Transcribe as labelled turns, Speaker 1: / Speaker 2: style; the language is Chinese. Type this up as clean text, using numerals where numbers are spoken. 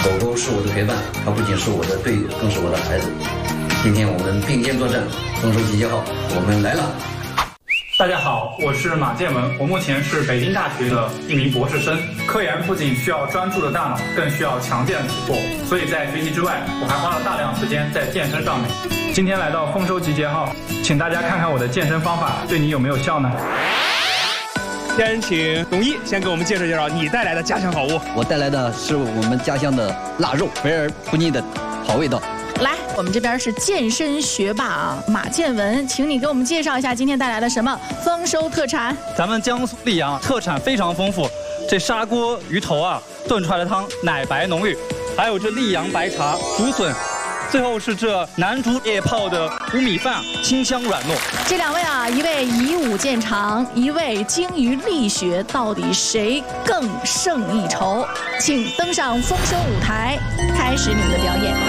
Speaker 1: 狗狗是我的陪伴，它不仅是我的队友，更是我的孩子。今天我们并肩作战，丰收集结号，我们来了。
Speaker 2: 大家好，我是马建文，我目前是北京大学的一名博士生。科研不仅需要专注的大脑，更需要强健的体魄，所以在学习之外，我还花了大量时间在健身上面。今天来到丰收集结号，请大家看看我的健身方法对你有没有效呢？
Speaker 3: 先请董一先给我们介绍你带来的家乡好物。
Speaker 1: 我带来的是我们家乡的腊肉，肥而不腻的好味道。
Speaker 4: 来，我们这边是健身学霸啊，马建文，请你给我们介绍一下今天带来的什么丰收特产。
Speaker 5: 咱们江苏溧阳特产非常丰富，这砂锅鱼头啊，炖出来的汤奶白浓郁，还有这溧阳白茶、竹笋，最后是这南竹叶泡的糊米饭，清香软糯。
Speaker 4: 这两位啊，一位以武见长，一位精于力学，到底谁更胜一筹？请登上丰收舞台，开始你们的表演。